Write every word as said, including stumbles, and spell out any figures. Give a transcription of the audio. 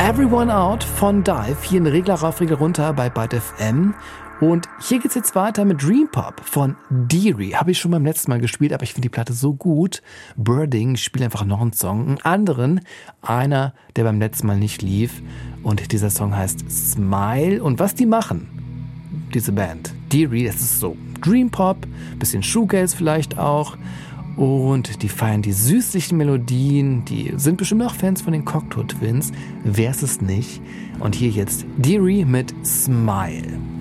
Everyone Out von Dive, hier in Regler rauf, Regler runter bei Byte F M. Und hier geht's jetzt weiter mit Dream Pop von Deary. Habe ich schon beim letzten Mal gespielt, aber ich finde die Platte so gut. Birding, ich spiele einfach noch einen Song. Einen anderen, einer, der beim letzten Mal nicht lief. Und dieser Song heißt Smile. Und was die machen, diese Band, Deary, das ist so Dream Pop, bisschen Shoegaze vielleicht auch. Und die feiern die süßlichen Melodien, die sind bestimmt auch Fans von den Cocteau Twins. Wer ist es nicht? Und hier jetzt Deary mit Smile.